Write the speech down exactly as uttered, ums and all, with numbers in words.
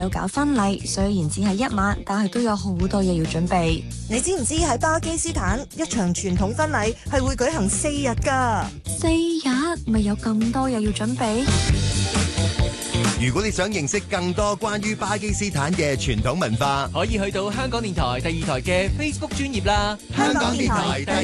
有搞婚禮，雖然只係一晚，但係都有好多嘢要準備。 你知唔知喺巴基斯坦一場傳統婚禮係會舉行四日㗎？ 四日咪有咁多嘢要準備？ 如果你想認識更多關於巴基斯坦嘅傳統文化， 可以去到香港電台第二台嘅 Facebook 專頁啦。 香港電台第